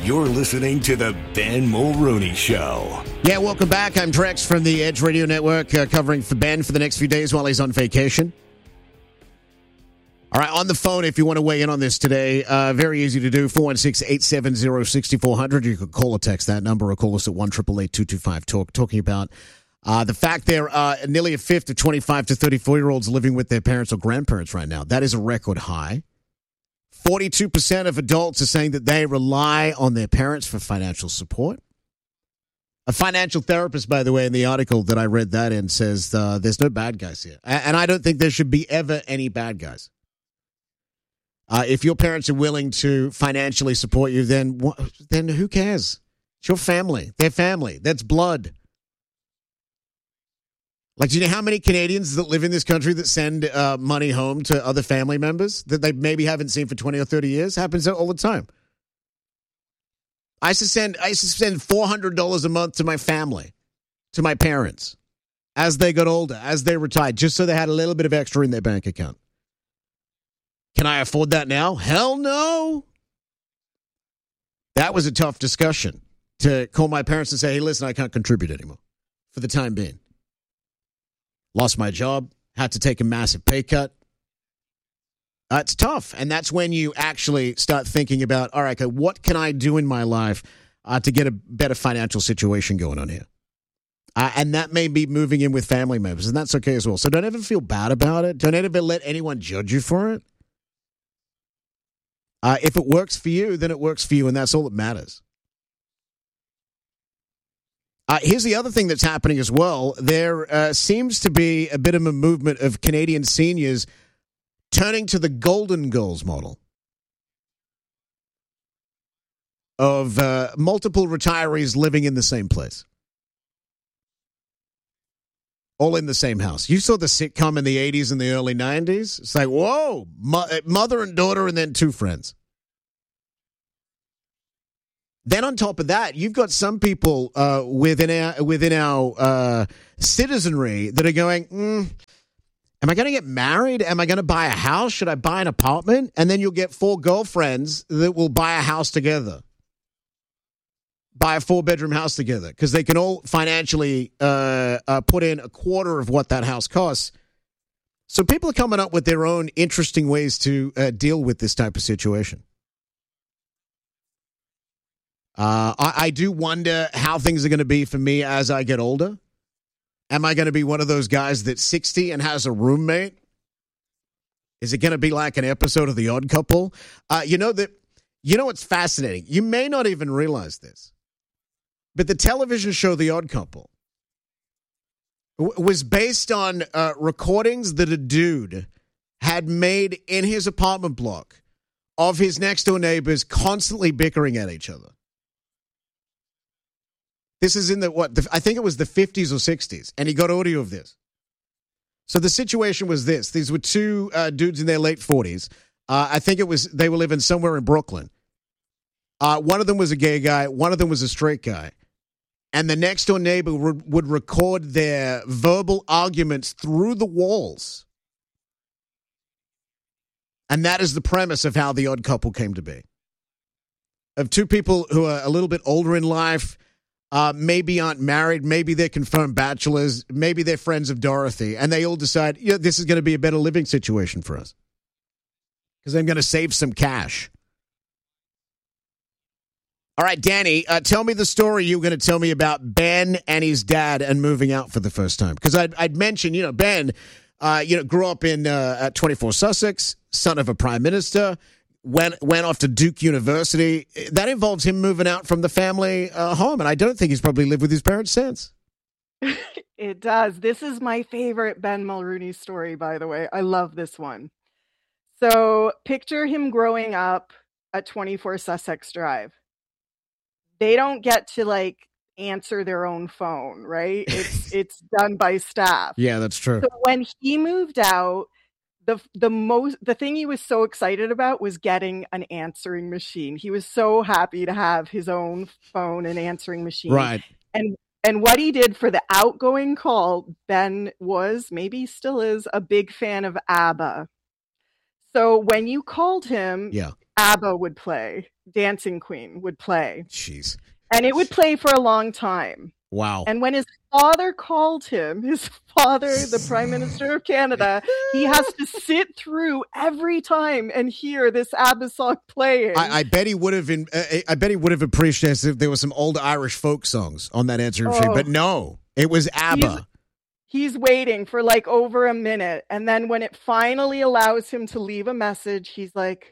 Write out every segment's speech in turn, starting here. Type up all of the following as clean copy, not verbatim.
You're listening to the Ben Mulrooney Show. Yeah, welcome back. I'm Drex from the Edge Radio Network, covering for Ben for the next few days while he's on vacation. All right, on the phone, if you want to weigh in on this today, very easy to do, 416-870-6400. You can call or text that number or call us at 1-888-225-TALK, talking about the fact there are nearly a fifth of 25 to 34-year-olds living with their parents or grandparents right now. That is a record high. 42% of adults are saying that they rely on their parents for financial support. A financial therapist, by the way, in the article that I read that in says there's no bad guys here. And I don't think there should be ever any bad guys. If your parents are willing to financially support you, then who cares? It's your family. Their family. That's blood. Like, do you know how many Canadians that live in this country that send money home to other family members that they maybe haven't seen for 20 or 30 years? Happens all the time. I used to send $400 a month to my family, to my parents, as they got older, as they retired, just so they had a little bit of extra in their bank account. Can I afford that now? Hell no. That was a tough discussion, to call my parents and say, hey, listen, I can't contribute anymore for the time being. Lost my job, had to take a massive pay cut. It's tough. And that's when you actually start thinking about, all right, okay, what can I do in my life to get a better financial situation going on here? And that may be moving in with family members, and that's okay as well. So don't ever feel bad about it. Don't ever let anyone judge you for it. If it works for you, then it works for you, and that's all that matters. Here's the other thing that's happening as well. There seems to be a bit of a movement of Canadian seniors turning to the Golden Girls model of multiple retirees living in the same place. All in the same house. You saw the sitcom in the 80s and the early 90s? It's like, whoa, mother and daughter and then two friends. Then on top of that, you've got some people within our citizenry that are going, am I going to get married? Am I going to buy a house? Should I buy an apartment? And then you'll get four girlfriends that will buy a house together. Buy a 4-bedroom house together because they can all financially put in a quarter of what that house costs. So people are coming up with their own interesting ways to deal with this type of situation. I do wonder how things are going to be for me as I get older. Am I going to be one of those guys that's 60 and has a roommate? Is it going to be like an episode of The Odd Couple? You know what's fascinating? You may not even realize this, but the television show The Odd Couple was based on recordings that a dude had made in his apartment block of his next-door neighbors constantly bickering at each other. This is in I think it was the 50s or 60s, and he got audio of this. So the situation was this. These were two dudes in their late 40s. I think they were living somewhere in Brooklyn. One of them was a gay guy. One of them was a straight guy. And the next-door neighbor would record their verbal arguments through the walls. And that is the premise of how The Odd Couple came to be. Of two people who are a little bit older in life, maybe aren't married, maybe they're confirmed bachelors, maybe they're friends of Dorothy, and they all decide, this is going to be a better living situation for us because I'm going to save some cash. All right, Danny, tell me the story you were going to tell me about Ben and his dad and moving out for the first time. Because I'd mentioned, Ben, grew up in 24 Sussex, son of a prime minister, went off to Duke University. That involves him moving out from the family home, and I don't think he's probably lived with his parents since. It does. This is my favorite Ben Mulrooney story, by the way. I love this one. So picture him growing up at 24 Sussex Drive. They don't get to answer their own phone, right? It's done by staff. Yeah, that's true. So when he moved out, the thing he was so excited about was getting an answering machine. He was so happy to have his own phone and answering machine. Right. And what he did for the outgoing call, Ben was, maybe still is, a big fan of ABBA. So when you called him, Yeah. ABBA would play. Dancing Queen would play. Jeez. And it would play for a long time. Wow. And when his father called him, his father, the Prime Minister of Canada, he has to sit through every time and hear this ABBA song playing. I bet he would have. I bet he would have appreciated if there were some old Irish folk songs on that answering machine. But no, it was ABBA. He's waiting for like over a minute, and then when it finally allows him to leave a message, he's like,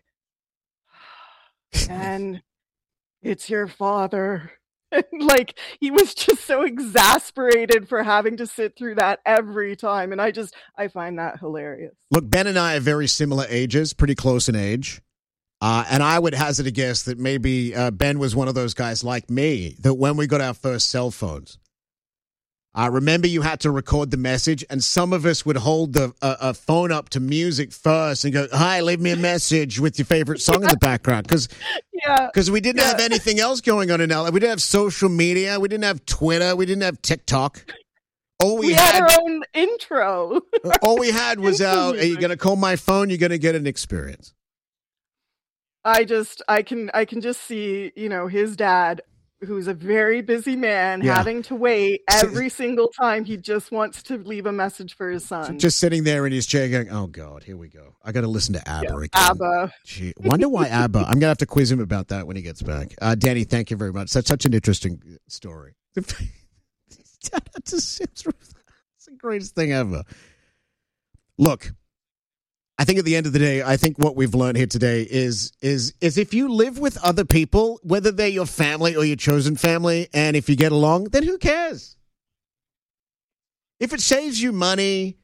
"And it's your father." Like, he was just so exasperated for having to sit through that every time. And I find that hilarious. Look, Ben and I are very similar ages, pretty close in age. And I would hazard a guess that maybe Ben was one of those guys like me, that when we got our first cell phones, remember you had to record the message, and some of us would hold a phone up to music first and go, "Hi, leave me a message with your favorite song in the background." Because we didn't have anything else going on in LA. We didn't have social media. We didn't have Twitter. We didn't have TikTok. We had our own intro. All we had was, "Are you going to call my phone? You're going to get an experience." I can just see, his dad, who's a very busy man, having to wait every single time he just wants to leave a message for his son. Just sitting there in his chair going, "Oh, God, here we go. I got to listen to ABBA again." ABBA. Gee, wonder why ABBA. I'm going to have to quiz him about that when he gets back. Danny, thank you very much. That's such an interesting story. It's the greatest thing ever. Look, I think at the end of the day, I think what we've learned here today is if you live with other people, whether they're your family or your chosen family, and if you get along, then who cares? If it saves you money,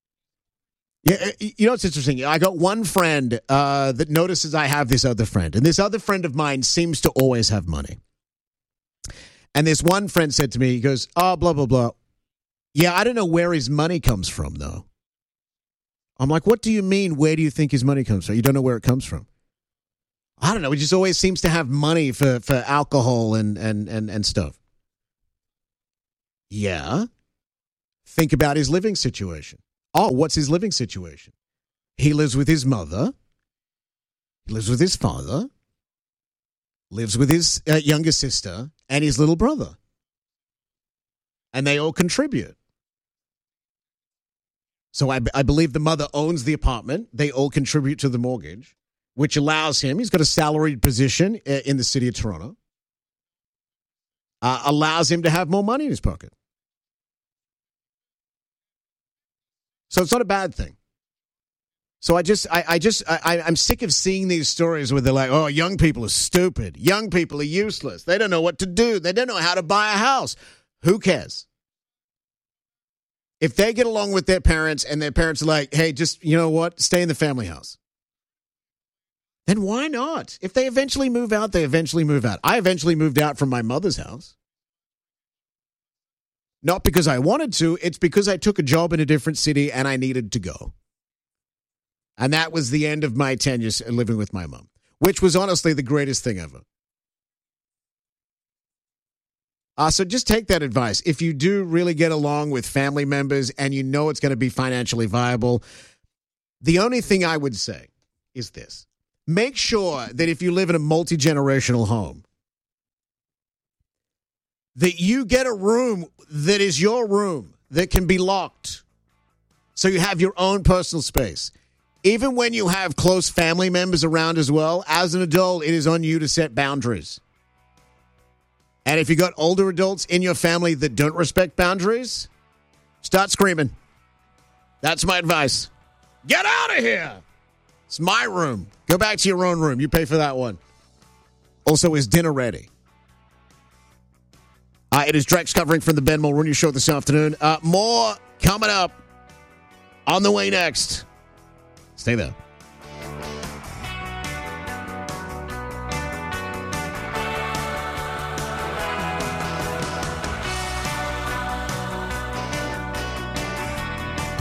it's interesting. I got one friend that notices I have this other friend, and this other friend of mine seems to always have money. And this one friend said to me, he goes, "Oh, blah, blah, blah. Yeah, I don't know where his money comes from, though." I'm like, "What do you mean? Where do you think his money comes from? You don't know where it comes from?" "I don't know. He just always seems to have money for alcohol and stuff." Yeah. Think about his living situation. Oh, what's his living situation? He lives with his mother. He lives with his father. Lives with his younger sister and his little brother. And they all contribute. So I believe the mother owns the apartment. They all contribute to the mortgage, which allows him, he's got a salaried position in the city of Toronto, allows him to have more money in his pocket. So it's not a bad thing. So I'm sick of seeing these stories where they're like, "Oh, young people are stupid. Young people are useless. They don't know what to do. They don't know how to buy a house." Who cares? If they get along with their parents and their parents are like, "Hey, just, you know what? Stay in the family house." Then why not? If they eventually move out, they eventually move out. I eventually moved out from my mother's house. Not because I wanted to. It's because I took a job in a different city and I needed to go. And that was the end of my tenure living with my mom, which was honestly the greatest thing ever. So just take that advice. If you do really get along with family members and you know it's going to be financially viable, the only thing I would say is this. Make sure that if you live in a multi-generational home, that you get a room that is your room that can be locked. So you have your own personal space. Even when you have close family members around as well, as an adult, it is on you to set boundaries. And if you got older adults in your family that don't respect boundaries, start screaming. That's my advice. Get out of here. It's my room. Go back to your own room. You pay for that one. Also, is dinner ready? It is Drex covering from the Ben Mulrooney Show this afternoon. More coming up on the way next. Stay there.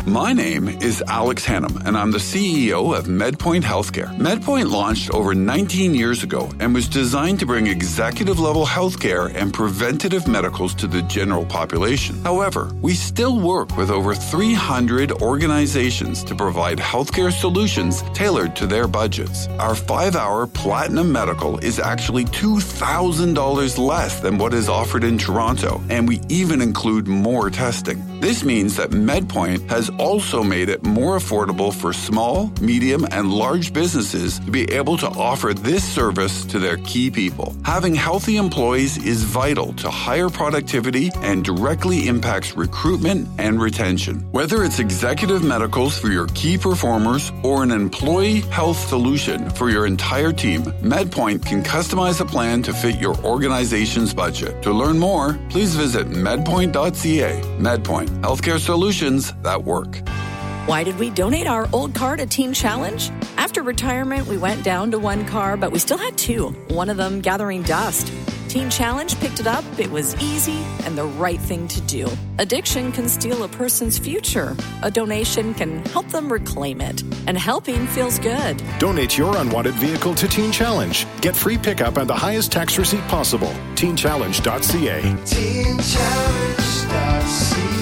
My name is Alex Hannum, and I'm the CEO of MedPoint Healthcare. MedPoint launched over 19 years ago and was designed to bring executive-level healthcare and preventative medicals to the general population. However, we still work with over 300 organizations to provide healthcare solutions tailored to their budgets. Our 5-hour Platinum Medical is actually $2,000 less than what is offered in Toronto, and we even include more testing. This means that MedPoint has also made it more affordable for small, medium, and large businesses to be able to offer this service to their key people. Having healthy employees is vital to higher productivity and directly impacts recruitment and retention. Whether it's executive medicals for your key performers or an employee health solution for your entire team, MedPoint can customize a plan to fit your organization's budget. To learn more, please visit medpoint.ca. MedPoint, healthcare solutions that work. Why did we donate our old car to Teen Challenge? After retirement, we went down to one car, but we still had two, one of them gathering dust. Teen Challenge picked it up. It was easy and the right thing to do. Addiction can steal a person's future. A donation can help them reclaim it. And helping feels good. Donate your unwanted vehicle to Teen Challenge. Get free pickup and the highest tax receipt possible. TeenChallenge.ca. TeenChallenge.ca.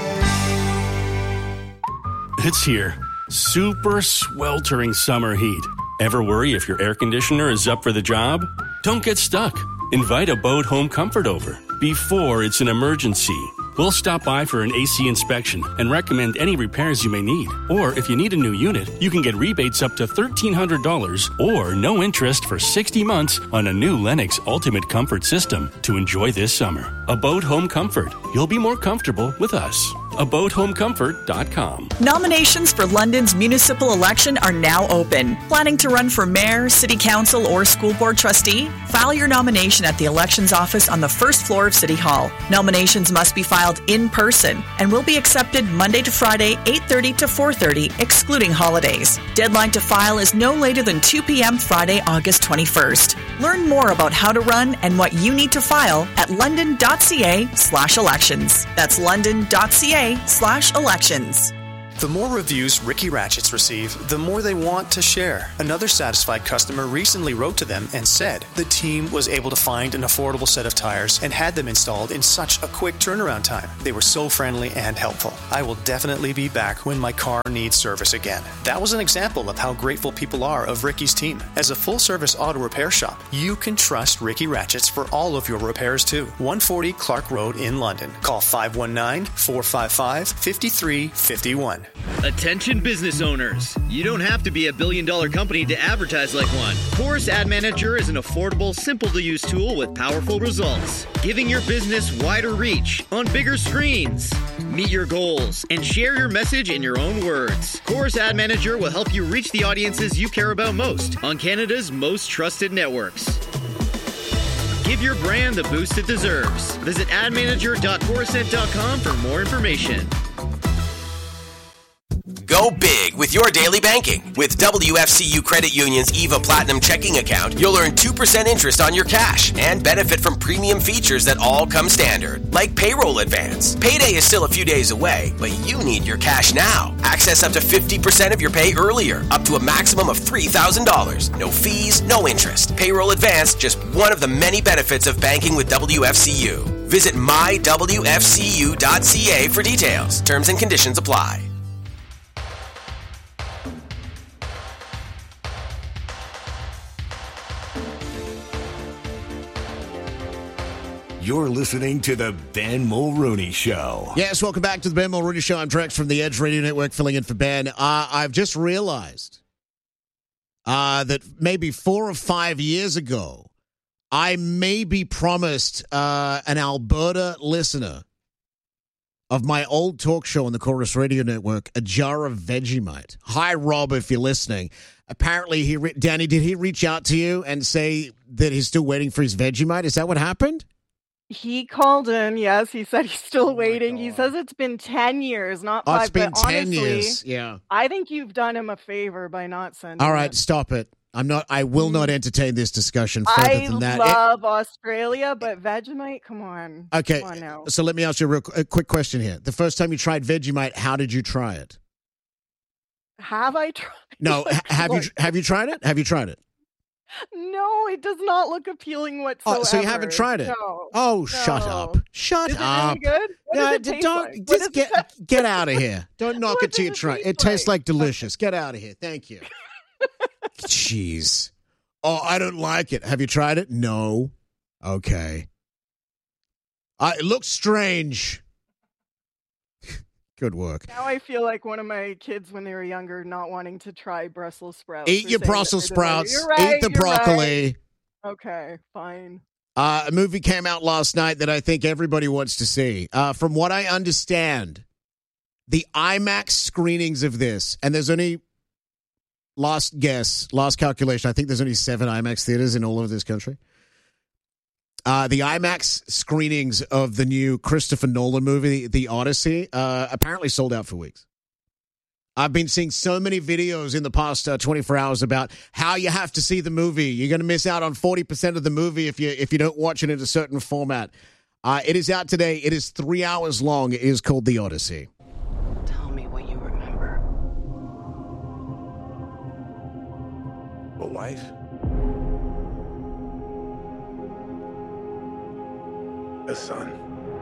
It's here. Super sweltering summer heat. Ever worry if your air conditioner is up for the job? Don't get stuck. Invite a Boat Home Comfort over before it's an emergency. We'll stop by for an AC inspection and recommend any repairs you may need. Or if you need a new unit, you can get rebates up to $1,300 or no interest for 60 months on a new Lennox Ultimate Comfort System to enjoy this summer. A Boat Home Comfort. You'll be more comfortable with us. AboatHomeComfort.com. Nominations for London's municipal election are now open. Planning to run for mayor, city council, or school board trustee? File your nomination at the elections office on the first floor of City Hall. Nominations must be filed in person and will be accepted Monday to Friday, 8:30 to 4:30, excluding holidays. Deadline to file is no later than 2 p.m. Friday, August 21st. Learn more about how to run and what you need to file at london.ca/elections. That's london.ca/elections. The more reviews Ricky Ratchets receive, the more they want to share. Another satisfied customer recently wrote to them and said the team was able to find an affordable set of tires and had them installed in such a quick turnaround time. They were so friendly and helpful. I will definitely be back when my car needs service again. That was an example of how grateful people are of Ricky's team. As a full-service auto repair shop, you can trust Ricky Ratchets for all of your repairs too. 140 Clark Road in London. Call 519-455-5351. Attention business owners. You don't have to be a billion-dollar company to advertise like one. Chorus Ad Manager is an affordable, simple-to-use tool with powerful results, giving your business wider reach on bigger screens. Meet your goals and share your message in your own words. Chorus Ad Manager will help you reach the audiences you care about most on Canada's most trusted networks. Give your brand the boost it deserves. Visit admanager.chorusnet.com for more information. Go big with your daily banking. With WFCU Credit Union's EVA Platinum checking account, you'll earn 2% interest on your cash and benefit from premium features that all come standard, like payroll advance. Payday is still a few days away, but you need your cash now. Access up to 50% of your pay earlier, up to a maximum of $3,000. No fees, no interest. Payroll advance, just one of the many benefits of banking with WFCU. Visit mywfcu.ca for details. Terms and conditions apply. You're listening to the Ben Mulrooney Show. Yes, welcome back to the Ben Mulrooney Show. I'm Drex from the Edge Radio Network, filling in for Ben. I've just realized that maybe 4 or 5 years ago, I maybe promised an Alberta listener of my old talk show on the Chorus Radio Network a jar of Vegemite. Hi, Rob, if you're listening. Apparently, Danny, did he reach out to you and say that he's still waiting for his Vegemite? Is that what happened? He called in, yes. He said he's still waiting. He says it's been 10 years, not 5. It's been but 10 honestly, years, yeah. I think you've done him a favor by not sending All right, it. stop it. I will not entertain this discussion further than that. I love Australia, but Vegemite, come on. Okay, come on now. So let me ask you a quick question here. The first time you tried Vegemite, how did you try it? Have I tried? No, have you tried it? Have you tried it? No, it does not look appealing whatsoever. Oh, so you haven't tried it? No. Oh, No. shut up! Shut Is it up! really good? What does it taste don't like? just get out of here. Don't knock it till you try. It tastes like? like delicious. Get out of here. Thank you. Jeez. Oh, I don't like it. Have you tried it? No. Okay. It looks strange. Good work. Now I feel like one of my kids when they were younger not wanting to try Brussels sprouts. Eat or your saying that Brussels they didn't like it. sprouts. You're right, Eat the you're broccoli. right. Okay, fine. A movie came out last night that I think everybody wants to see. From what I understand, the IMAX screenings of this, and there's only, last calculation, I think there's only 7 IMAX theaters in all of this country. The IMAX screenings of the new Christopher Nolan movie, The Odyssey, apparently sold out for weeks. I've been seeing so many videos in the past 24 hours about how you have to see the movie. You're going to miss out on 40% of the movie if you don't watch it in a certain format. It is out today. It is 3 hours long. It is called The Odyssey. Tell me what you remember. A wife? A son.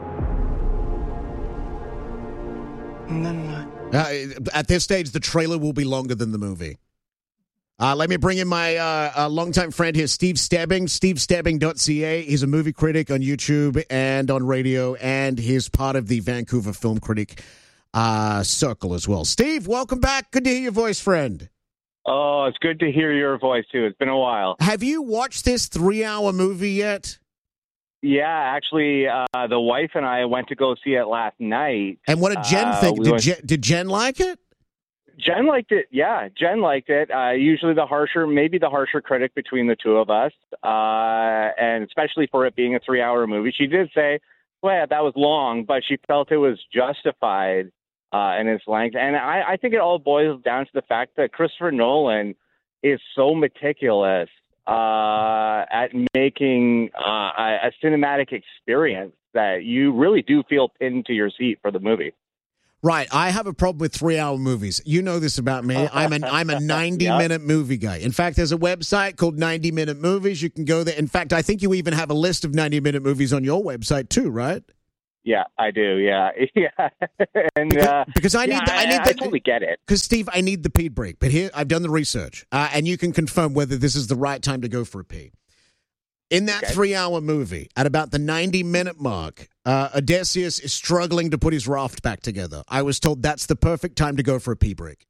And then what? At this stage, the trailer will be longer than the movie. Let me bring in my longtime friend here, Steve Stebbing, stevestebbing.ca. He's a movie critic on YouTube and on radio, and he's part of the Vancouver Film Critic Circle as well. Steve, welcome back. Good to hear your voice, friend. Oh, it's good to hear your voice, too. It's been a while. Have you watched this 3-hour movie yet? Yeah, actually, the wife and I went to go see it last night. And what did Jen think? Did Jen like it? Jen liked it. Yeah, Jen liked it. Usually maybe the harsher critic between the two of us, and especially for it being a 3-hour movie. She did say, well, that was long, but she felt it was justified in its length. And I think it all boils down to the fact that Christopher Nolan is so meticulous at making a cinematic experience that you really do feel pinned to your seat for the movie. Right. I have a problem with 3-hour movies. You know this about me. I'm a 90-minute movie guy. In fact, there's a website called 90-Minute Movies. You can go there. In fact, I think you even have a list of 90-minute movies on your website too, right? Yeah, I do. Yeah, yeah. And because I totally get it. Because Steve, I need the pee break. But here, I've done the research, and you can confirm whether this is the right time to go for a pee. In that 3-hour movie, at about the 90-minute mark, Odysseus is struggling to put his raft back together. I was told that's the perfect time to go for a pee break.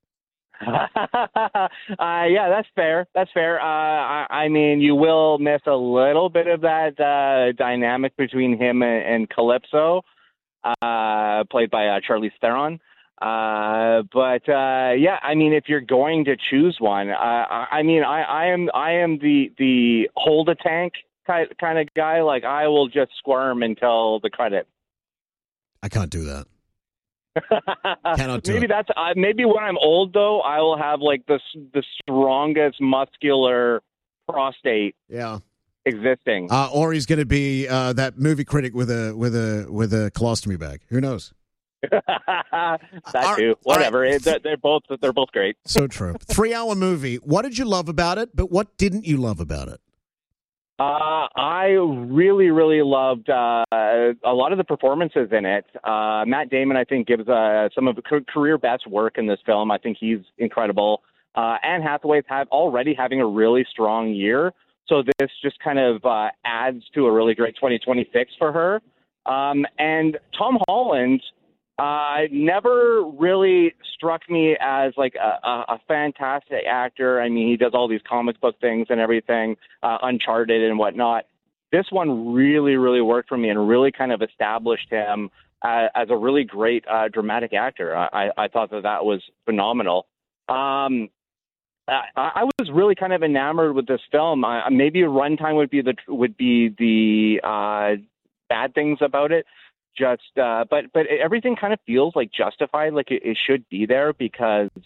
Yeah, that's fair. That's fair. I mean, you will miss a little bit of that dynamic between him and Calypso, played by Charlize Theron. But yeah, I mean, if you're going to choose one, I mean, I am the hold a tank kind of guy. Like, I will just squirm until the credit. I can't do that. Cannot do maybe it. that's maybe when I'm old though, I will have like the strongest muscular prostate. Yeah. Existing. Or he's going to be that movie critic with a colostomy bag. Who knows? That too. Whatever. Right. They're both great. So true. 3-hour movie. What did you love about it? But what didn't you love about it? I really, really loved a lot of the performances in it. Matt Damon, I think, gives some of the career best work in this film. I think he's incredible. Anne Hathaway's already having a really strong year, so this just kind of adds to a really great 2026 for her. And Tom Holland never really struck me as like a fantastic actor. I mean, he does all these comic book things and everything, Uncharted and whatnot. This one really, really worked for me and really kind of established him as a really great dramatic actor. I thought that was phenomenal. I was really kind of enamored with this film. Maybe runtime would be the bad things about it. But everything kind of feels like justified, like it should be there, because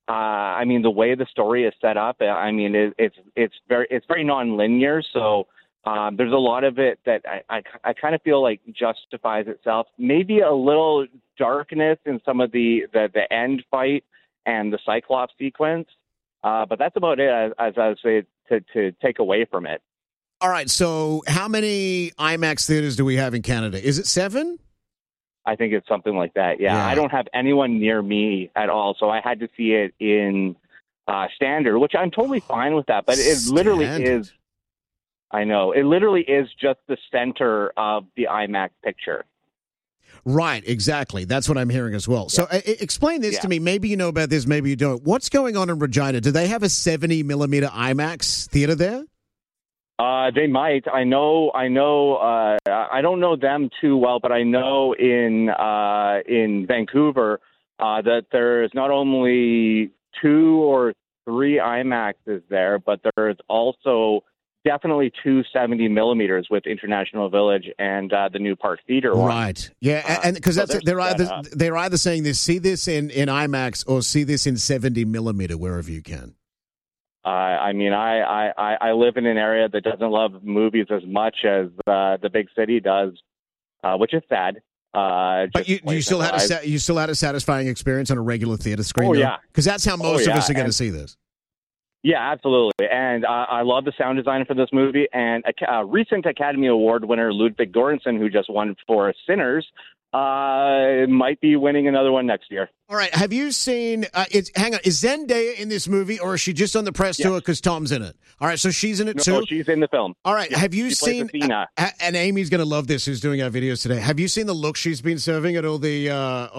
I mean, the way the story is set up, I mean, it's very non-linear. So there's a lot of it that I kind of feel like justifies itself. Maybe a little darkness in some of the end fight and the Cyclops sequence, but that's about it, as I would say, to take away from it. All right, so how many IMAX theaters do we have in Canada? Is it 7? I think it's something like that. Yeah, I don't have anyone near me at all, so I had to see it in standard, which I'm totally fine with that. But it literally is. I know it literally is just the center of the IMAX picture. Right, exactly. That's what I'm hearing as well. So explain this to me. Maybe you know about this, maybe you don't. What's going on in Regina? Do they have a 70 millimeter IMAX theater there? They might. I know. I don't know them too well, but I know in Vancouver that there's not only 2 or 3 IMAXs there, but there's also definitely 2 70 millimeters with International Village and the New Park Theater. Right. Yeah, and because they're either saying this, see this in IMAX or see this in 70 millimeter wherever you can. I mean, I live in an area that doesn't love movies as much as the big city does, which is sad. But you still had a satisfying experience on a regular theater screen. Oh, yeah, because that's how most of us are going to see this. Yeah, absolutely. And I love the sound design for this movie. And a recent Academy Award winner, Ludwig Göransson, who just won for Sinners, might be winning another one next year. All right. Have you seen, is Zendaya in this movie, or is she just on the press tour because Tom's in it? All right, so she's in it too? No, she's in the film. All right, have you seen, and Amy's going to love this, who's doing our videos today. Have you seen the look she's been serving at all the,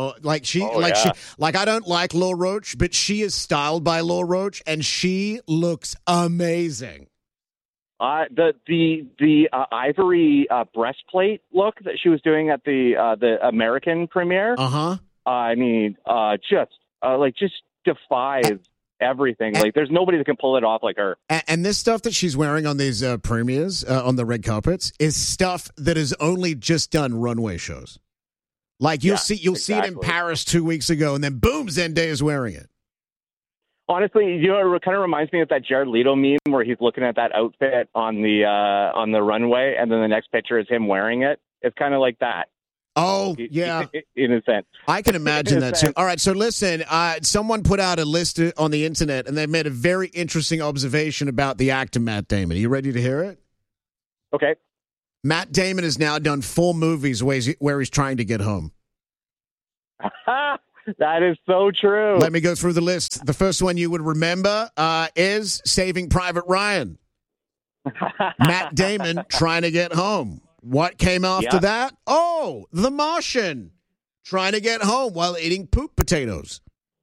I don't like Laura Roach, but she is styled by Laura Roach, and she looks amazing. The ivory breastplate look that she was doing at the American premiere. I mean, just defies everything. Like, there's nobody that can pull it off like her. And this stuff that she's wearing on these premieres on the red carpets is stuff that is only just done runway shows. Like you'll see it in Paris 2 weeks ago, and then boom, Zendaya's wearing it. Honestly, it kind of reminds me of that Jared Leto meme where he's looking at that outfit on the runway, and then the next picture is him wearing it. It's kind of like that. Oh, yeah. In a sense. I can imagine that, too. All right, so listen, someone put out a list on the internet, and they made a very interesting observation about the actor Matt Damon. Are you ready to hear it? Okay. Matt Damon has now done 4 movies where he's trying to get home. That is so true. Let me go through the list. The first one you would remember is Saving Private Ryan. Matt Damon trying to get home. What came after that? Oh, The Martian. Trying to get home while eating poop potatoes.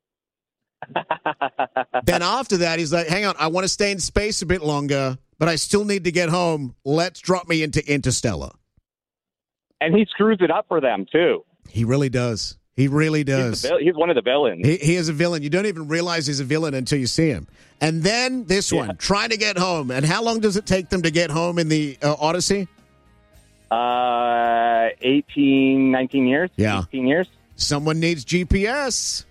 Then after that, he's like, hang on, I want to stay in space a bit longer, but I still need to get home. Let's drop me into Interstellar. And he screws it up for them, too. He really does. He really does. He's one of the villains. He is a villain. You don't even realize he's a villain until you see him. And then this one, trying to get home. And how long does it take them to get home in the Odyssey? 18, 19 years. Yeah. 18 years. Someone needs GPS.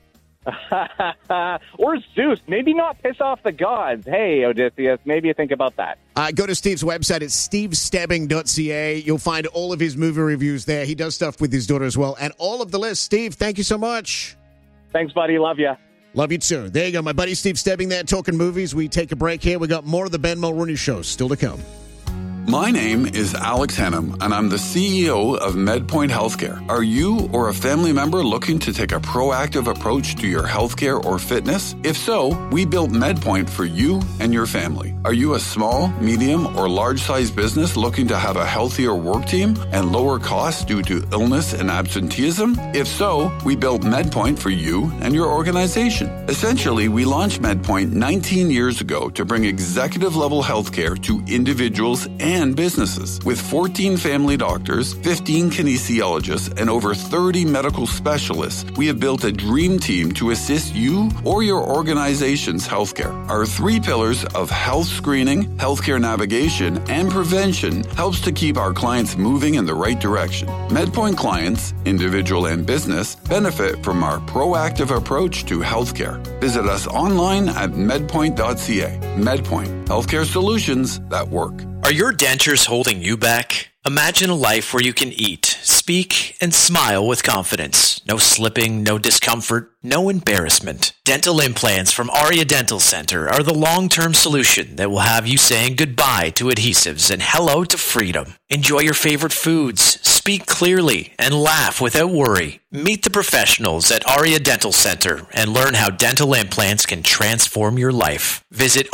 Or Zeus. Maybe not piss off the gods. Hey, Odysseus, maybe you think about that. Go to Steve's website. It's stevestebbing.ca. You'll find all of his movie reviews there. He does stuff with his daughter as well. And all of the list. Steve, thank you so much. Thanks, buddy. Love you. Love you, too. There you go. My buddy Steve Stebbing there talking movies. We take a break here. We got more of the Ben Mulrooney Show still to come. My name is Alex Hannum, and I'm the CEO of MedPoint Healthcare. Are you or a family member looking to take a proactive approach to your healthcare or fitness? If so, we built MedPoint for you and your family. Are you a small, medium, or large-sized business looking to have a healthier work team and lower costs due to illness and absenteeism? If so, we built MedPoint for you and your organization. Essentially, we launched MedPoint 19 years ago to bring executive-level healthcare to individuals and and businesses. With 14 family doctors, 15 kinesiologists, and over 30 medical specialists, we have built a dream team to assist you or your organization's healthcare. Our 3 pillars of health screening, healthcare navigation, and prevention helps to keep our clients moving in the right direction. MedPoint clients, individual and business, benefit from our proactive approach to healthcare. Visit us online at medpoint.ca. MedPoint, healthcare solutions that work. Are your dentures holding you back? Imagine a life where you can eat, speak, and smile with confidence. No slipping, no discomfort, no embarrassment. Dental implants from Aria Dental Center are the long-term solution that will have you saying goodbye to adhesives and hello to freedom. Enjoy your favorite foods, speak clearly, and laugh without worry. Meet the professionals at Aria Dental Center and learn how dental implants can transform your life. Visit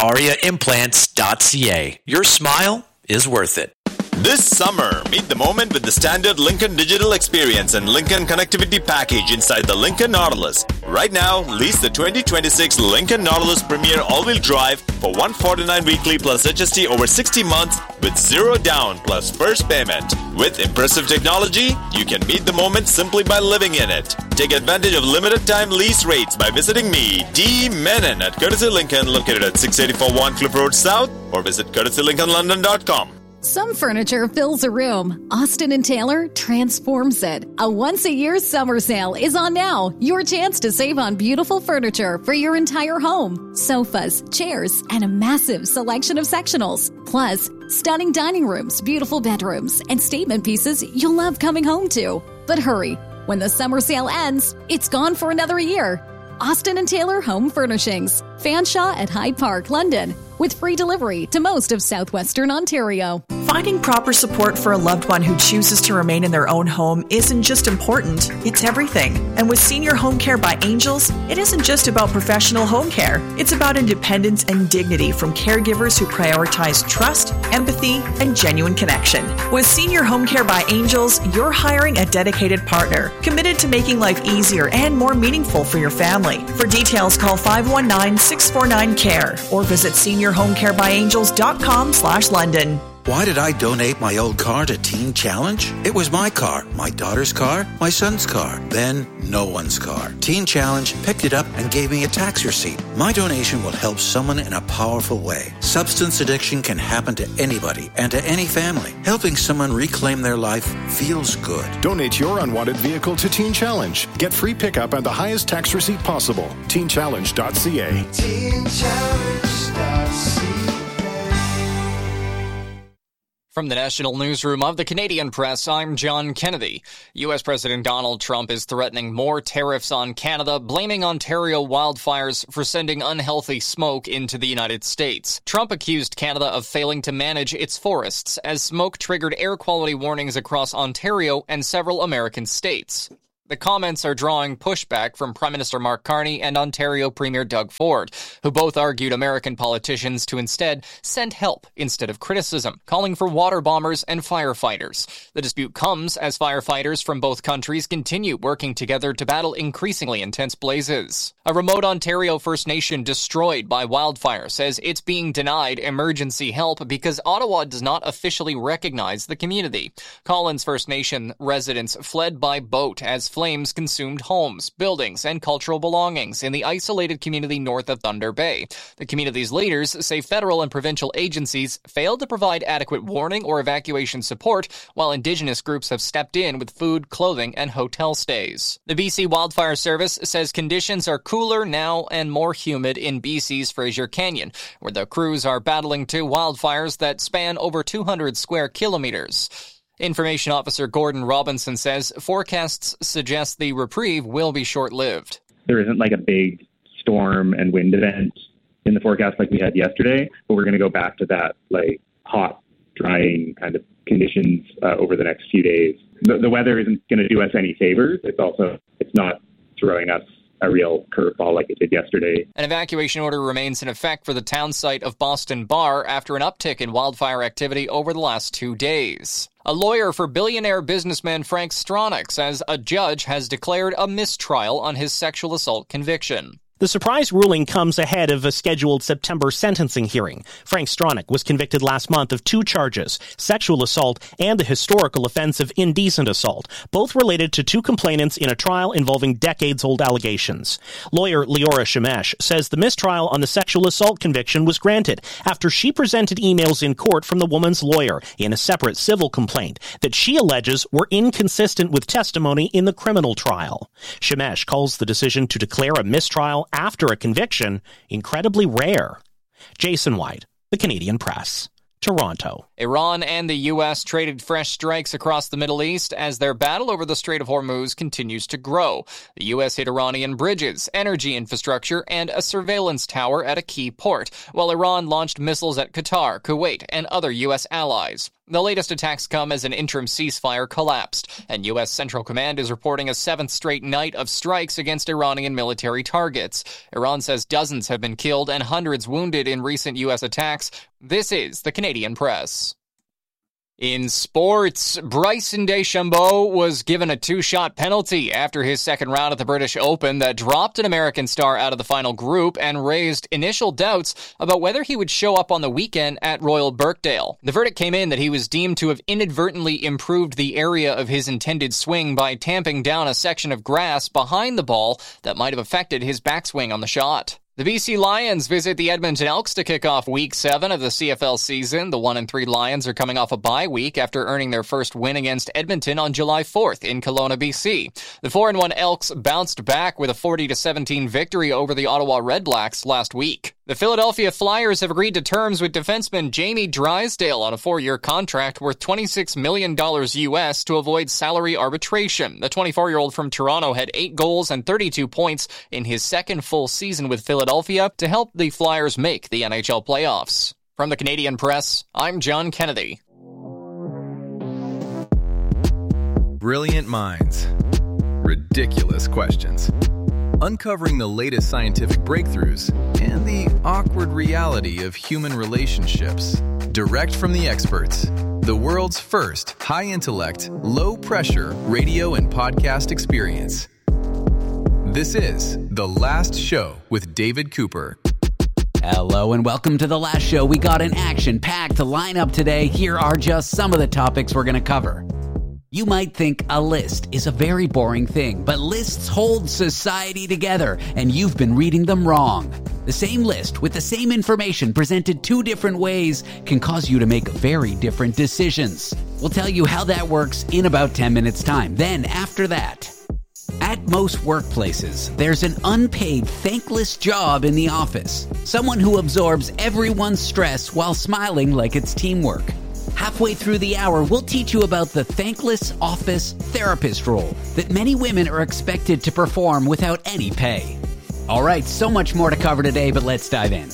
ariaimplants.ca. Your smile is worth it. This summer, meet the moment with the standard Lincoln Digital Experience and Lincoln Connectivity Package inside the Lincoln Nautilus. Right now, lease the 2026 Lincoln Nautilus Premier All-Wheel Drive for $149 weekly plus HST over 60 months with zero down plus first payment. With impressive technology, you can meet the moment simply by living in it. Take advantage of limited time lease rates by visiting me, D. Menon, at Courtesy Lincoln, located at 684 Warncliffe Road South, or visit courtesylincolnlondon.com. Some furniture fills a room. Austin & Taylor transforms it. A once-a-year summer sale is on now. Your chance to save on beautiful furniture for your entire home. Sofas, chairs, and a massive selection of sectionals. Plus, stunning dining rooms, beautiful bedrooms, and statement pieces you'll love coming home to. But hurry, when the summer sale ends, it's gone for another year. Austin & Taylor Home Furnishings. Fanshawe at Hyde Park, London. With free delivery to most of southwestern Ontario. Finding proper support for a loved one who chooses to remain in their own home isn't just important, it's everything. And with Senior Home Care by Angels, it isn't just about professional home care. It's about independence and dignity from caregivers who prioritize trust, empathy, and genuine connection. With Senior Home Care by Angels, you're hiring a dedicated partner, committed to making life easier and more meaningful for your family. For details, call 519-649-CARE or visit seniorhomecarebyangels.com/London. Why did I donate my old car to Teen Challenge? It was my car, my daughter's car, my son's car, then no one's car. Teen Challenge picked it up and gave me a tax receipt. My donation will help someone in a powerful way. Substance addiction can happen to anybody and to any family. Helping someone reclaim their life feels good. Donate your unwanted vehicle to Teen Challenge. Get free pickup and the highest tax receipt possible. TeenChallenge.ca. TeenChallenge.ca. From the National Newsroom of the Canadian Press, I'm John Kennedy. U.S. President Donald Trump is threatening more tariffs on Canada, blaming Ontario wildfires for sending unhealthy smoke into the United States. Trump accused Canada of failing to manage its forests as smoke triggered air quality warnings across Ontario and several American states. The comments are drawing pushback from Prime Minister Mark Carney and Ontario Premier Doug Ford, who both argued American politicians to instead send help instead of criticism, calling for water bombers and firefighters. The dispute comes as firefighters from both countries continue working together to battle increasingly intense blazes. A remote Ontario First Nation destroyed by wildfire says it's being denied emergency help because Ottawa does not officially recognize the community. Collins First Nation residents fled by boat as flames consumed homes, buildings, and cultural belongings in the isolated community north of Thunder Bay. The community's leaders say federal and provincial agencies failed to provide adequate warning or evacuation support, while Indigenous groups have stepped in with food, clothing, and hotel stays. The BC Wildfire Service says conditions are cooler now and more humid in BC's Fraser Canyon, where the crews are battling two wildfires that span over 200 square kilometers. Information Officer Gordon Robinson says forecasts suggest the reprieve will be short-lived. There isn't like a big storm and wind event in the forecast like we had yesterday, but we're going to go back to that like hot, drying kind of conditions over the next few days. The weather isn't going to do us any favors. It's not throwing us a real curveball like it did yesterday. An evacuation order remains in effect for the town site of Boston Bar after an uptick in wildfire activity over the last 2 days. A lawyer for billionaire businessman Frank Stronach says a judge has declared a mistrial on his sexual assault conviction. The surprise ruling comes ahead of a scheduled September sentencing hearing. Frank Stronach was convicted last month of 2 charges, sexual assault and the historical offense of indecent assault, both related to 2 complainants in a trial involving decades-old allegations. Lawyer Leora Shemesh says the mistrial on the sexual assault conviction was granted after she presented emails in court from the woman's lawyer in a separate civil complaint that she alleges were inconsistent with testimony in the criminal trial. Shemesh calls the decision to declare a mistrial after a conviction incredibly rare. Jason White, The Canadian Press, Toronto. Iran and the U.S. traded fresh strikes across the Middle East as their battle over the Strait of Hormuz continues to grow. The U.S. hit Iranian bridges, energy infrastructure, and a surveillance tower at a key port, while Iran launched missiles at Qatar, Kuwait, and other U.S. allies. The latest attacks come as an interim ceasefire collapsed, and U.S. Central Command is reporting a 7th straight night of strikes against Iranian military targets. Iran says dozens have been killed and hundreds wounded in recent U.S. attacks. This is the Canadian Press. In sports, Bryson DeChambeau was given a 2-shot penalty after his second round at the British Open that dropped an American star out of the final group and raised initial doubts about whether he would show up on the weekend at Royal Birkdale. The verdict came in that he was deemed to have inadvertently improved the area of his intended swing by tamping down a section of grass behind the ball that might have affected his backswing on the shot. The BC Lions visit the Edmonton Elks to kick off Week 7 of the CFL season. The 1-3 Lions are coming off a bye week after earning their first win against Edmonton on July 4th in Kelowna, BC. The 4-1 Elks bounced back with a 40-17 victory over the Ottawa Redblacks last week. The Philadelphia Flyers have agreed to terms with defenseman Jamie Drysdale on a 4-year contract worth $26 million US to avoid salary arbitration. The 24-year-old from Toronto had 8 goals and 32 points in his second full season with Philadelphia to help the Flyers make the NHL playoffs. From the Canadian Press, I'm John Kennedy. Brilliant minds. Ridiculous questions. Uncovering the latest scientific breakthroughs and the awkward reality of human relationships. Direct from the experts. The world's first high-intellect, low-pressure radio and podcast experience. This is The Last Show with David Cooper. Hello and welcome to The Last Show. We got an action-packed lineup today. Here are just some of the topics we're going to cover. You might think a list is a very boring thing, but lists hold society together, and you've been reading them wrong. The same list with the same information presented 2 different ways can cause you to make very different decisions. We'll tell you how that works in about 10 minutes' time. Then, after that, at most workplaces, there's an unpaid, thankless job in the office. Someone who absorbs everyone's stress while smiling like it's teamwork. Halfway through the hour, we'll teach you about the thankless office therapist role that many women are expected to perform without any pay. All right, so much more to cover today, but let's dive in.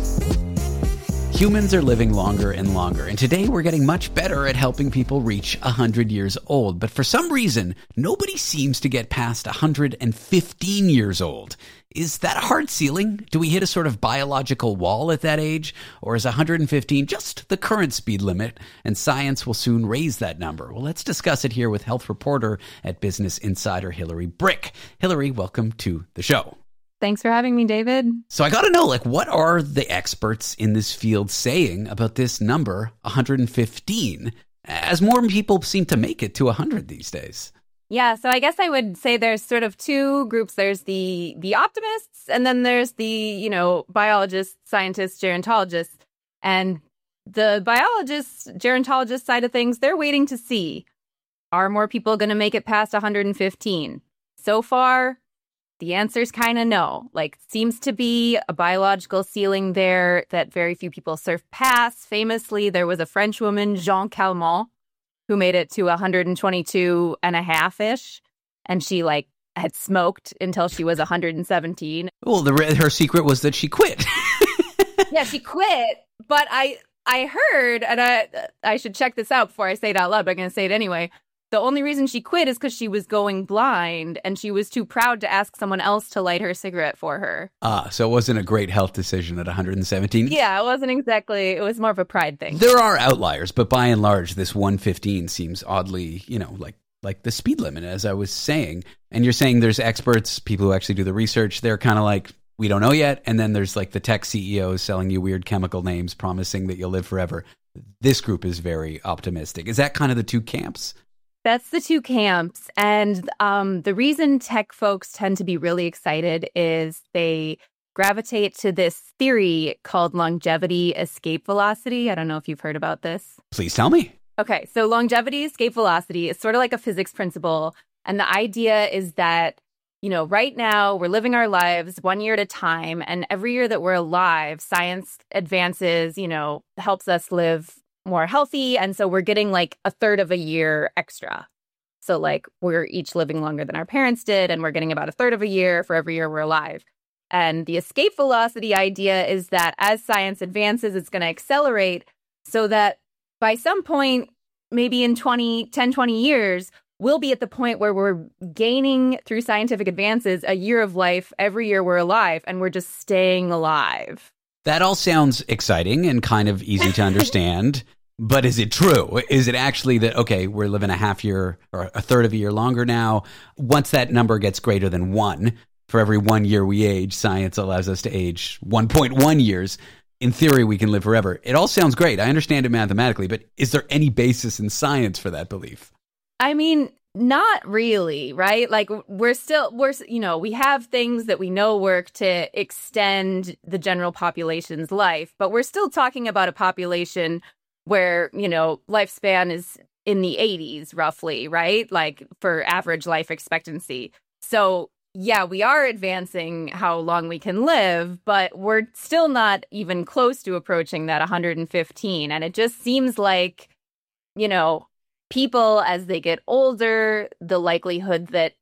Humans are living longer and longer, and today we're getting much better at helping people reach 100 years old. But for some reason, nobody seems to get past 115 years old. Is that a hard ceiling? Do we hit a sort of biological wall at that age? Or is 115 just the current speed limit, and science will soon raise that number? Well, let's discuss it here with health reporter at Business Insider, Hillary Brick. Hillary, welcome to the show. Thanks for having me, David. So I got to know, what are the experts in this field saying about this number, 115, as more people seem to make it to 100 these days? Yeah, so I guess I would say there's sort of 2 groups. There's the optimists, and then there's the, biologists, scientists, gerontologists. And the biologists, gerontologist side of things, they're waiting to see, are more people going to make it past 115? So far, the answer's kind of no. Seems to be a biological ceiling there that very few people surf past. Famously, there was a French woman, Jeanne Calment, who made it to 122 and a half-ish, and she had smoked until she was 117. Well, her secret was that she quit. Yeah, she quit, but I heard, and I should check this out before I say it out loud, but I'm going to say it anyway. The only reason she quit is because she was going blind, and she was too proud to ask someone else to light her cigarette for her. So it wasn't a great health decision at 117? Yeah, it wasn't exactly. It was more of a pride thing. There are outliers, but by and large, this 115 seems oddly, like the speed limit, as I was saying. And you're saying there's experts, people who actually do the research, they're kind of we don't know yet. And then there's like the tech CEOs selling you weird chemical names, promising that you'll live forever. This group is very optimistic. Is that kind of the two camps? That's the two camps. And the reason tech folks tend to be really excited is they gravitate to this theory called longevity escape velocity. I don't know if you've heard about this. Please tell me. Okay, so longevity escape velocity is sort of like a physics principle. And the idea is that, right now we're living our lives 1 year at a time. And every year that we're alive, science advances, helps us live more healthy. And so we're getting like a third of a year extra. So like we're each living longer than our parents did, and we're getting about a third of a year for every year we're alive. And the escape velocity idea is that as science advances, it's going to accelerate so that by some point, maybe in 20 years, we'll be at the point where we're gaining through scientific advances a year of life every year we're alive, and we're just staying alive. That all sounds exciting and kind of easy to understand, but is it true? Is it actually that, okay, we're living a half year or a third of a year longer now? Once that number gets greater than 1, for every 1 year we age, science allows us to age 1.1 years. In theory, we can live forever. It all sounds great. I understand it mathematically, but is there any basis in science for that belief? I mean, not really, right? Like we have things that we know work to extend the general population's life, but we're still talking about a population where, lifespan is in the 80s roughly, right? Like for average life expectancy. So yeah, we are advancing how long we can live, but we're still not even close to approaching that 115. And it just seems like, people, as they get older, the likelihood that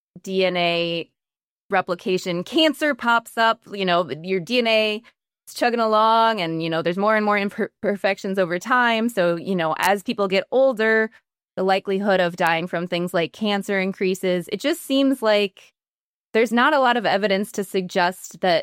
DNA replication cancer pops up, your DNA is chugging along and, there's more and more imperfections over time. So, as people get older, the likelihood of dying from things like cancer increases. It just seems like there's not a lot of evidence to suggest that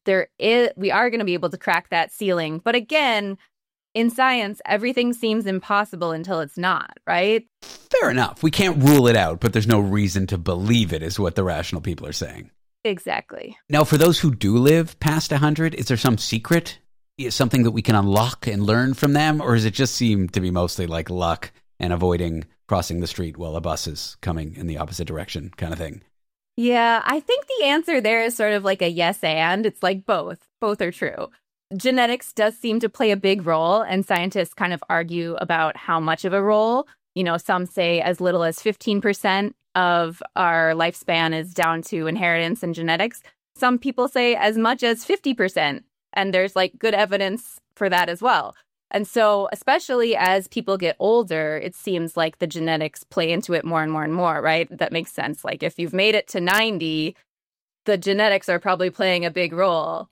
we are going to be able to crack that ceiling. But again, in science, everything seems impossible until it's not, right? Fair enough. We can't rule it out, but there's no reason to believe it, is what the rational people are saying. Exactly. Now, for those who do live past 100, is there some secret? Is something that we can unlock and learn from them? Or does it just seem to be mostly like luck and avoiding crossing the street while a bus is coming in the opposite direction kind of thing? Yeah, I think the answer there is sort of like a yes and. It's like both. Both are true. Genetics does seem to play a big role, and scientists kind of argue about how much of a role. Some say as little as 15% of our lifespan is down to inheritance and genetics. Some people say as much as 50%, and there's like good evidence for that as well. And so, especially as people get older, it seems like the genetics play into it more and more and more, right? That makes sense. Like if you've made it to 90, the genetics are probably playing a big role,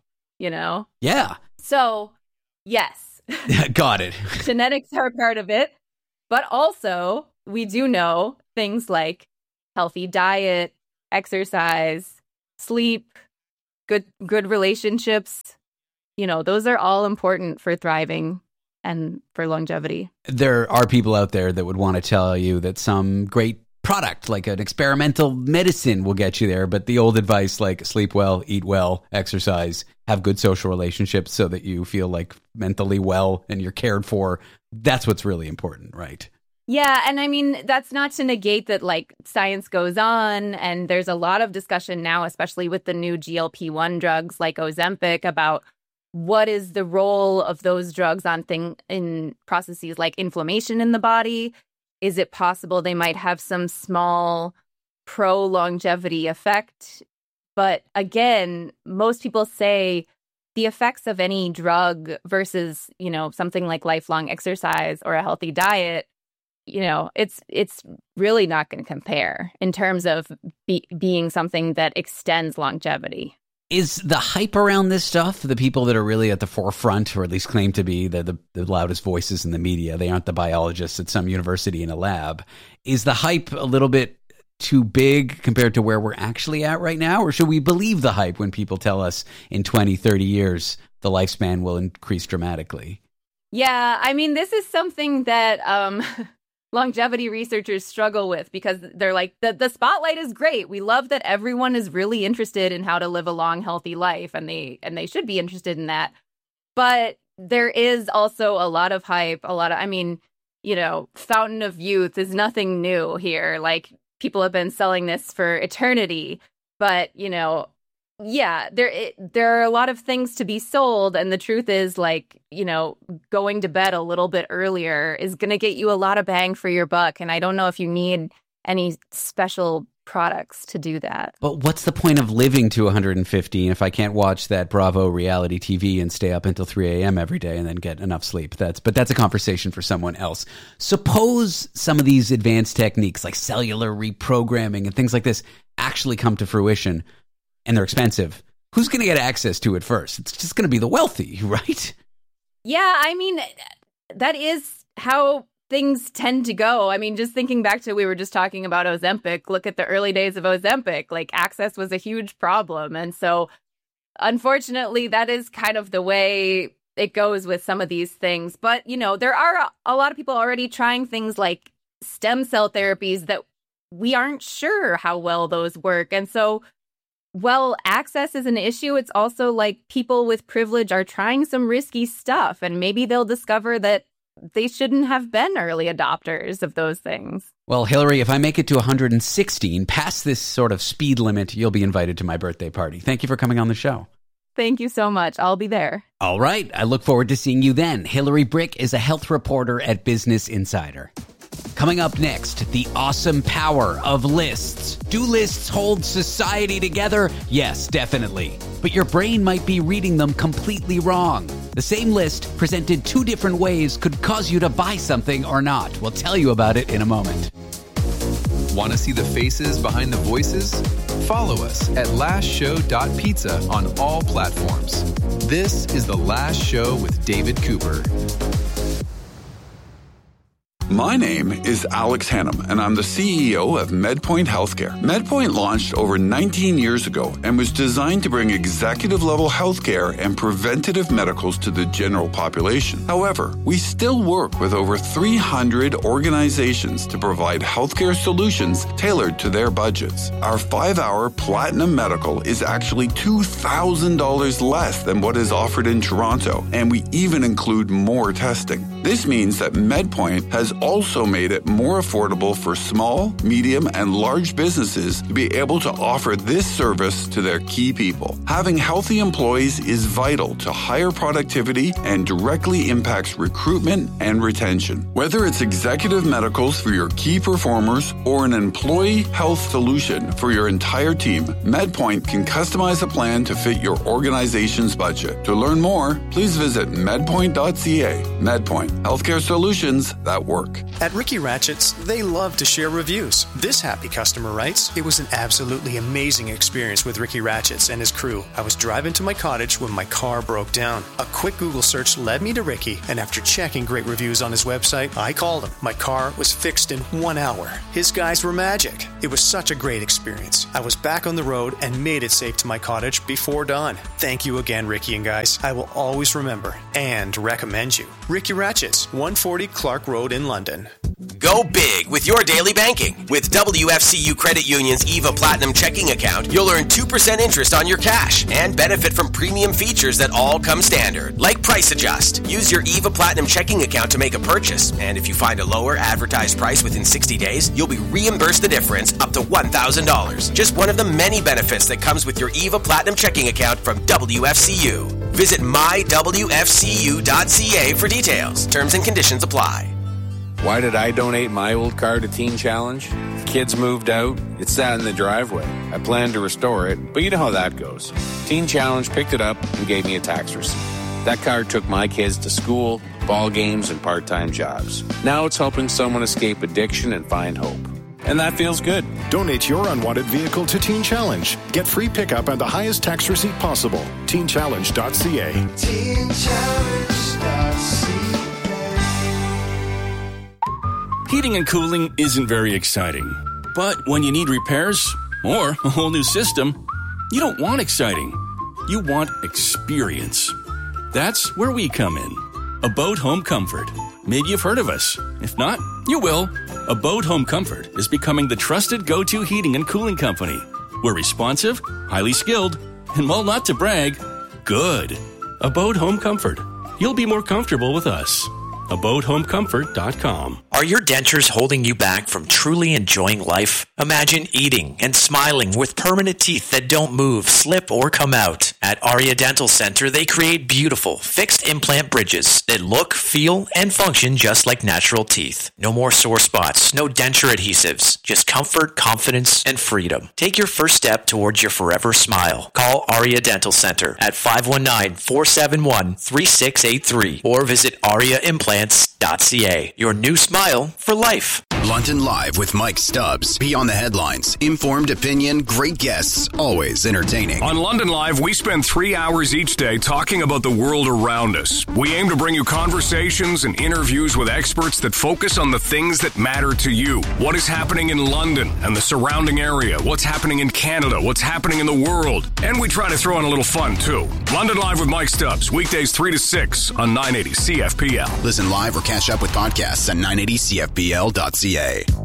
Yeah. So, yes. Got it. Genetics are part of it. But also, we do know things like healthy diet, exercise, sleep, good relationships. Those are all important for thriving and for longevity. There are people out there that would want to tell you that some great product, like an experimental medicine, will get you there. But the old advice, like sleep well, eat well, exercise, have good social relationships so that you feel like mentally well and you're cared for. That's what's really important, right? Yeah. And I mean, that's not to negate that like science goes on. And there's a lot of discussion now, especially with the new GLP-1 drugs like Ozempic, about what is the role of those drugs in processes like inflammation in the body. Is it possible they might have some small pro-longevity effect? But again, most people say the effects of any drug versus, something like lifelong exercise or a healthy diet, it's really not going to compare in terms of being something that extends longevity. Is the hype around this stuff, the people that are really at the forefront, or at least claim to be the loudest voices in the media, they aren't the biologists at some university in a lab, is the hype a little bit too big compared to where we're actually at right now? Or should we believe the hype when people tell us in 20, 30 years the lifespan will increase dramatically? Yeah, I mean, this is something that longevity researchers struggle with, because they're like, the spotlight is great. We love that everyone is really interested in how to live a long, healthy life, and they should be interested in that. But there is also a lot of hype, Fountain of Youth is nothing new here. Like, people have been selling this for eternity, but, yeah, there are a lot of things to be sold. And the truth is, like, going to bed a little bit earlier is going to get you a lot of bang for your buck. And I don't know if you need any special products to do that. But what's the point of living to 150 if I can't watch that Bravo reality TV and stay up until 3 a.m. every day and then get enough sleep? That's a conversation for someone else. Suppose some of these advanced techniques like cellular reprogramming and things like this actually come to fruition, and they're expensive. Who's going to get access to it first? It's just going to be the wealthy, right? Yeah, that is how things tend to go. Just thinking back to, we were just talking about Ozempic. Look at the early days of Ozempic. Like, access was a huge problem. And so, unfortunately, that is kind of the way it goes with some of these things. But, there are a lot of people already trying things like stem cell therapies that we aren't sure how well those work. And so, well, access is an issue. It's also like people with privilege are trying some risky stuff, and maybe they'll discover that they shouldn't have been early adopters of those things. Well, Hillary, if I make it to 116, past this sort of speed limit, you'll be invited to my birthday party. Thank you for coming on the show. Thank you so much. I'll be there. All right. I look forward to seeing you then. Hillary Brick is a health reporter at Business Insider. Coming up next, the awesome power of lists. Do lists hold society together? Yes, definitely. But your brain might be reading them completely wrong. The same list, presented two different ways, could cause you to buy something or not. We'll tell you about it in a moment. Want to see the faces behind the voices? Follow us at lastshow.pizza on all platforms. This is The Last Show with David Cooper. My name is Alex Hannum, and I'm the CEO of MedPoint Healthcare. MedPoint launched over 19 years ago and was designed to bring executive-level healthcare and preventative medicals to the general population. However, we still work with over 300 organizations to provide healthcare solutions tailored to their budgets. Our 5-hour Platinum Medical is actually $2,000 less than what is offered in Toronto, and we even include more testing. This means that MedPoint has also made it more affordable for small, medium, and large businesses to be able to offer this service to their key people. Having healthy employees is vital to higher productivity and directly impacts recruitment and retention. Whether it's executive medicals for your key performers or an employee health solution for your entire team, MedPoint can customize a plan to fit your organization's budget. To learn more, please visit medpoint.ca. MedPoint, healthcare solutions that work. At Ricky Ratchett's, they love to share reviews. This happy customer writes, "It was an absolutely amazing experience with Ricky Ratchett's and his crew. I was driving to my cottage when my car broke down. A quick Google search led me to Ricky, and after checking great reviews on his website, I called him. My car was fixed in 1 hour. His guys were magic. It was such a great experience. I was back on the road and made it safe to my cottage before dawn. Thank you again, Ricky and guys. I will always remember and recommend you. Ricky Ratchett's, 140 Clark Road in London." Go big with your daily banking. With WFCU Credit Union's EVA Platinum checking account, you'll earn 2% interest on your cash and benefit from premium features that all come standard, like Price Adjust. Use your EVA Platinum checking account to make a purchase, and if you find a lower advertised price within 60 days, you'll be reimbursed the difference up to $1,000. Just one of the many benefits that comes with your EVA Platinum checking account from WFCU. Visit mywfcu.ca for details. Terms and conditions apply. Why did I donate my old car to Teen Challenge? Kids moved out, it sat in the driveway. I planned to restore it, but you know how that goes. Teen Challenge picked it up and gave me a tax receipt. That car took my kids to school, ball games, and part-time jobs. Now it's helping someone escape addiction and find hope. And that feels good. Donate your unwanted vehicle to Teen Challenge. Get free pickup and the highest tax receipt possible. TeenChallenge.ca. TeenChallenge.ca. Heating and cooling isn't very exciting. But when you need repairs or a whole new system, you don't want exciting. You want experience. That's where we come in. Abode Home Comfort. Maybe you've heard of us. If not, you will. Abode Home Comfort is becoming the trusted go-to heating and cooling company. We're responsive, highly skilled, and while not to brag, good. Abode Home Comfort. You'll be more comfortable with us. AbodeHomeComfort.com. Are your dentures holding you back from truly enjoying life? Imagine eating and smiling with permanent teeth that don't move, slip, or come out. At Aria Dental Center, they create beautiful, fixed implant bridges that look, feel, and function just like natural teeth. No more sore spots, no denture adhesives, just comfort, confidence, and freedom. Take your first step towards your forever smile. Call Aria Dental Center at 519-471-3683 or visit ariaimplants.ca. Your new smile for life. London Live with Mike Stubbs. Beyond the headlines. Informed opinion, great guests, always entertaining. On London Live, we spend 3 hours each day talking about the world around us. We aim to bring you conversations and interviews with experts that focus on the things that matter to you. What is happening in London and the surrounding area? What's happening in Canada? What's happening in the world? And we try to throw in a little fun, too. London Live with Mike Stubbs. Weekdays 3 to 6 on 980 CFPL. Listen live or catch up with podcasts at 980CFPL.ca.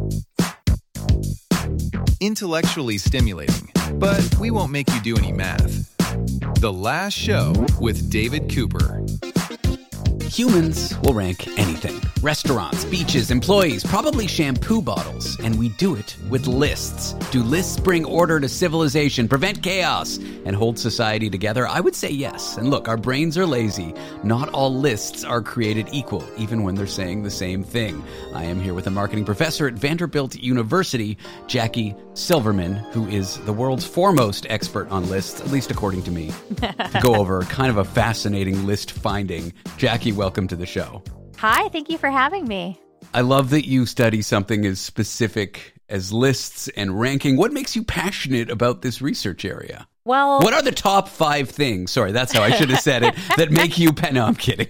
Intellectually stimulating, but we won't make you do any math. The Last Show with David Cooper. Humans will rank anything. Restaurants, beaches, employees, probably shampoo bottles. And we do it with lists. Do lists bring order to civilization, prevent chaos, and hold society together? I would say yes. And look, our brains are lazy. Not all lists are created equal, even when they're saying the same thing. I am here with a marketing professor at Vanderbilt University, Jackie Silverman, who is the world's foremost expert on lists, at least according to me. To go over kind of a fascinating list finding. Jackie, welcome to the show. Hi, thank you for having me. I love that you study something as specific as lists and ranking. What makes you passionate about this research area? Well, what are the top 5 things? Sorry, that's how I should have said it. That make you no, I'm kidding.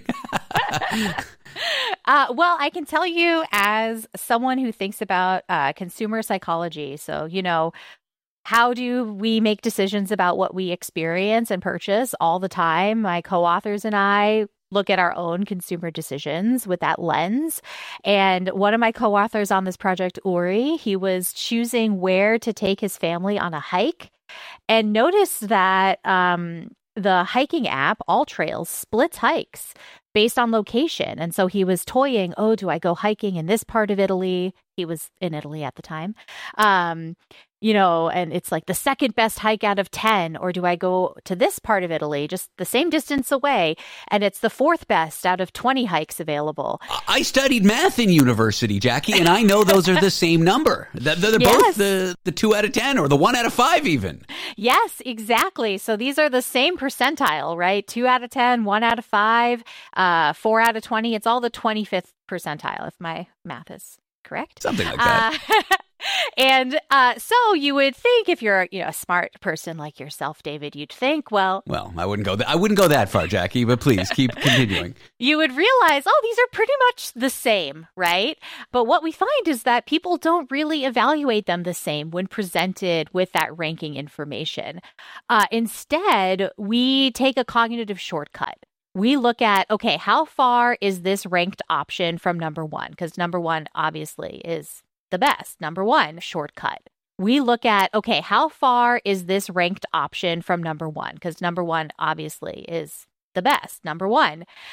Well, I can tell you as someone who thinks about consumer psychology. So, how do we make decisions about what we experience and purchase all the time? My co-authors and I look at our own consumer decisions with that lens. And one of my co-authors on this project, Uri, he was choosing where to take his family on a hike and noticed that the hiking app, All Trails, splits hikes based on location. And so he was toying, do I go hiking in this part of Italy? He was in Italy at the time. And it's like the second best hike out of 10, or do I go to this part of Italy, just the same distance away, and it's the 4th best out of 20 hikes available? I studied math in university, Jackie, and I know those are the same number. They're both the 2 out of 10 or the 1 out of 5 even. Yes, exactly. So these are the same percentile, right? 2 out of 10, 1 out of 5, 4 out of 20. It's all the 25th percentile, if my math is correct. Something like that. And so you would think, if you're a smart person like yourself, David, you'd think, well, I wouldn't go that far, Jackie, but please keep continuing. You would realize, these are pretty much the same, right? But what we find is that people don't really evaluate them the same when presented with that ranking information. Instead, we take a cognitive shortcut. We look at, how far is this ranked option from number 1? Because number 1 obviously is the best. Number 1, shortcut. We look at, how far is this ranked option from number 1? Because number 1 obviously is the best, number 1.